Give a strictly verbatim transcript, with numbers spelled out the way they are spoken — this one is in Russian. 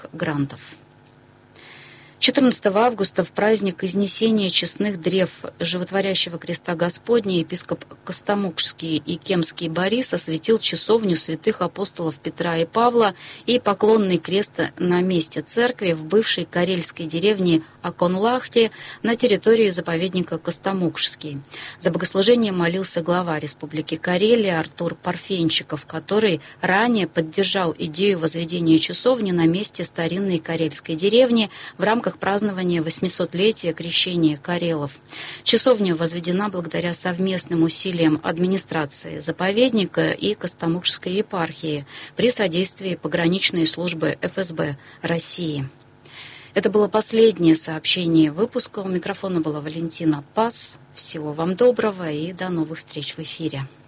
грантов. четырнадцатого августа в праздник Изнесения честных древ Животворящего Креста Господня епископ Костомукшский и Кемский Борис осветил часовню святых апостолов Петра и Павла и поклонный крест на месте церкви в бывшей карельской деревне Аконлахте на территории заповедника Костомукшский. За богослужение молился глава Республики Карелия Артур Парфенчиков, который ранее поддержал идею возведения часовни на месте старинной карельской деревни в рамках празднования восьмисотлетия крещения карелов. Часовня возведена благодаря совместным усилиям администрации заповедника и Костомукшской епархии при содействии пограничной службы эф эс бэ России. Это было последнее сообщение выпуска. У микрофона была Валентина Пас. Всего вам доброго и до новых встреч в эфире.